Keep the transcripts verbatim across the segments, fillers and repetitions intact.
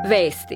Vesti.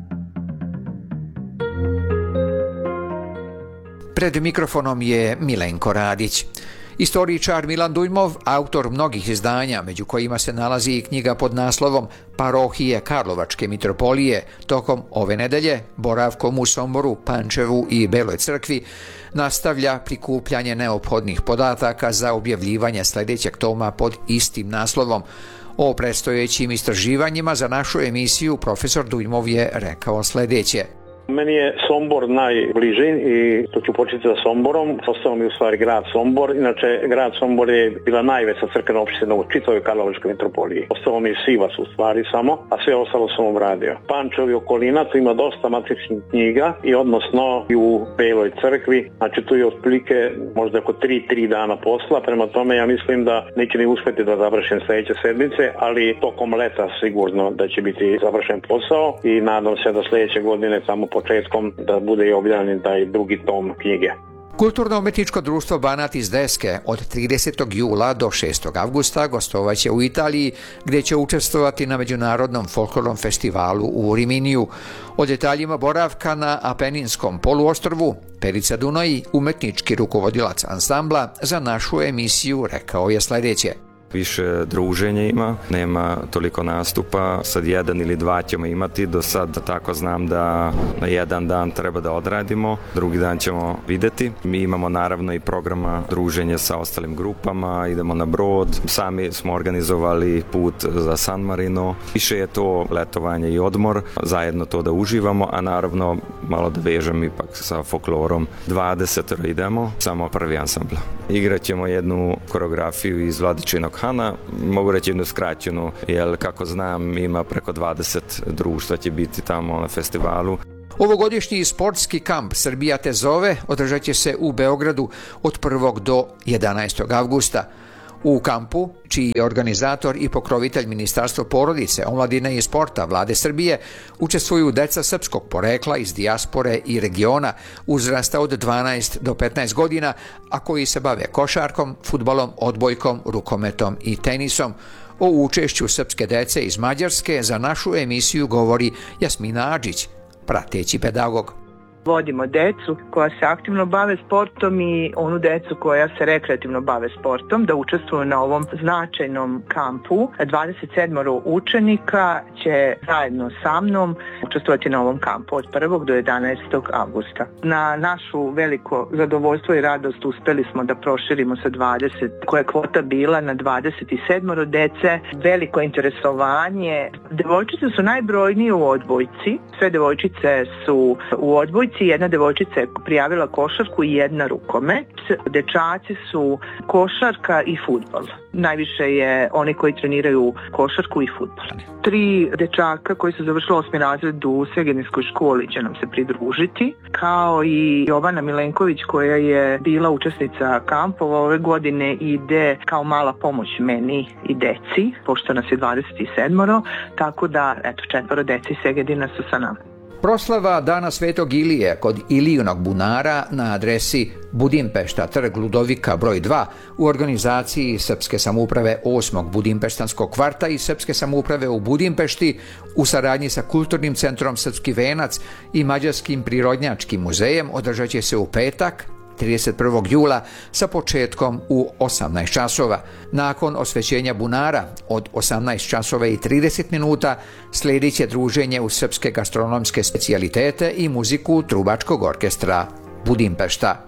Pred mikrofonom je Milenko Radić. Istoričar Milan Dujmov, autor mnogih izdanja, među kojima se nalazi i knjiga pod naslovom Parohije Karlovačke mitropolije, tokom ove nedelje, boravkom u Somboru, Pančevu i Beloj crkvi, nastavlja prikupljanje neophodnih podataka za objavljivanje sljedećeg toma pod istim naslovom. O predstojećim istraživanjima za našu emisiju profesor Dujmov je rekao sljedeće. Meni je Sombor najbliži i to ću početi sa Somborom. Ostao mi u stvari grad Sombor. Inače, grad Sombor je bila najveća crkvena opština u čitavoj Karlovačkoj mitropoliji. Ostalo mi je Sivac u stvari samo, a sve ostalo sam obradio. Pančev i okolina, tu ima dosta matičnih knjiga i odnosno i u Beloj crkvi. Znači tu je otprilike možda oko tri, tri dana posla. Prema tome ja mislim da neće ni uspjeti da završim sljedeće sedmice, ali tokom leta sigurno da će biti završen posao i nadam se da sljedeće godine tamo početkom da bude i objavljen taj drugi tom knjige. Kulturno-umetničko društvo Banat iz Deske od tridesetog jula do šestog avgusta gostovaće u Italiji, gdje će učestvovati na Međunarodnom folklornom festivalu u Riminiju. O detaljima boravka na Apeninskom poluostrvu Perica Dunoji, umetnički rukovodilac ansambla, za našu emisiju rekao je sljedeće. Više druženja ima, nema toliko nastupa, sad jedan ili dva ćemo imati, do sad tako znam da na jedan dan treba da odradimo, drugi dan ćemo vidjeti. Mi imamo naravno i programa druženja sa ostalim grupama, idemo na brod, sami smo organizovali put za San Marino, više je to letovanje i odmor, zajedno to da uživamo, a naravno malo da vežem ipak sa folklorom. dvadeset idemo, samo prvi ansambl. Igrat ćemo jednu koreografiju iz Vladičinog Hana, mogu reći jednu skraćenu, jer kako znam ima preko dvadeset društva će biti tamo na festivalu. Ovogodišnji sportski kamp Srbija te zove održat će se u Beogradu od prvog do jedanaestog avgusta. U kampu, čiji je organizator i pokrovitelj Ministarstvo porodice, omladine i sporta Vlade Srbije, učestvuju deca srpskog porekla iz dijaspore i regiona uzrasta od dvanaest do petnaest godina, a koji se bave košarkom, fudbalom, odbojkom, rukometom i tenisom. O učešću srpske dece iz Mađarske za našu emisiju govori Jasmina Adžić, prateći pedagog. Vodimo decu koja se aktivno bave sportom i onu decu koja se rekreativno bave sportom da učestvuju na ovom značajnom kampu. dvadeset sedam učenika će zajedno sa mnom učestvovati na ovom kampu od prvog do jedanaestog avgusta. Na našu veliko zadovoljstvo i radost uspeli smo da proširimo sa dvadeset, koja je kvota bila, na dvadeset sedam dece. Veliko interesovanje. Devojčice su najbrojnije u odbojci. Sve devojčice su u odbojci. Jedna devojčica je prijavila košarku i jedna rukomet. Dečaci su košarka i fudbal. Najviše je oni koji treniraju košarku i fudbal. Tri dečaka koji su završili osmi razred u Segedinskoj školi će nam se pridružiti, kao i Jovana Milenković koja je bila učesnica kampova ove godine i ide kao mala pomoć meni i deci, pošto nas je dvadeset sedam, tako da eto, četvoro deci iz Segedina su sa nama. Proslava Dana Svetog Ilije kod Ilijunog bunara na adresi Budimpešta, trg Ludovika broj dva, u organizaciji Srpske samouprave osmog Budimpeštanskog kvarta i Srpske samouprave u Budimpešti u saradnji sa Kulturnim centrom Srpski venac i Mađarskim prirodnjačkim muzejem održat će se u petak, trideset prvog jula, sa početkom u osamnaest časova. Nakon osvećenja bunara od osamnaest časova i trideset minuta slijedit će druženje u srpske gastronomske specijalitete i muziku Trubačkog orkestra Budimpešta.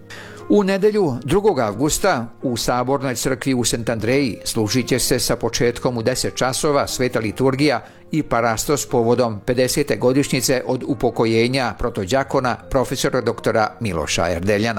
U nedelju drugog avgusta u Sabornoj crkvi u Sent Andreji služit će se sa početkom u deset časova sveta liturgija i parastos povodom pedesete godišnjice od upokojenja protodjakona profesora doktora Miloša Erdeljana.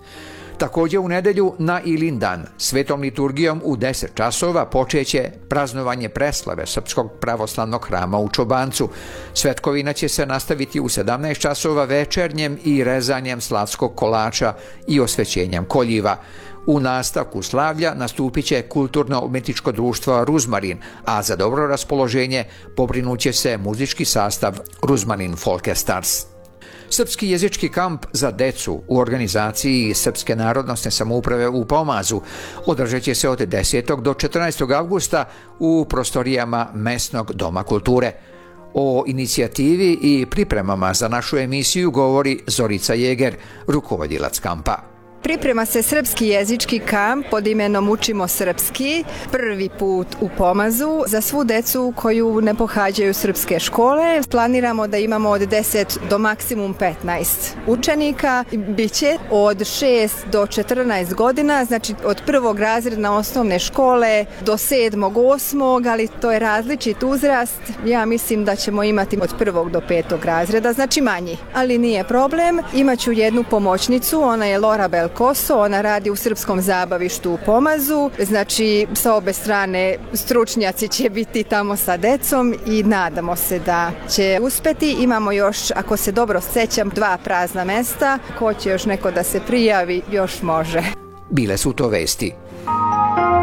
Također u nedelju na Ilindan svetom liturgijom u deset časova počeće praznovanje preslave Srpskog pravoslavnog hrama u Čobancu. Svetkovina će se nastaviti u sedamnaest časova večernjem i rezanjem slavskog kolača i osvećenjem koljiva. U nastavku slavlja nastupit će kulturno-umetničko društvo Ruzmarin, a za dobro raspoloženje pobrinuće se muzički sastav Ruzmarin Folkestars. Srpski jezički kamp za decu u organizaciji Srpske narodnosne samouprave u Pomazu održat će se od desetog do četrnaestog avgusta u prostorijama Mesnog doma kulture. O inicijativi i pripremama za našu emisiju govori Zorica Jeger, rukovodilac kampa. Priprema se srpski jezički kamp pod imenom Učimo srpski, prvi put u Pomazu za svu decu koju ne pohađaju srpske škole. Planiramo da imamo od deset do maksimum petnaest učenika. Biće od šest do četrnaest godina, znači od prvog razreda osnovne škole do sedmog, osmog, ali to je različit uzrast. Ja mislim da ćemo imati od prvog do petog razreda, znači manji, ali nije problem. Imaću jednu pomoćnicu, ona je Lora Bel Koso, ona radi u Srpskom zabavištu u Pomazu, znači sa obe strane stručnjaci će biti tamo sa decom i nadamo se da će uspeti. Imamo još, ako se dobro sjećam, dva prazna mesta, ko će još neko da se prijavi, još može. Bile su to vesti.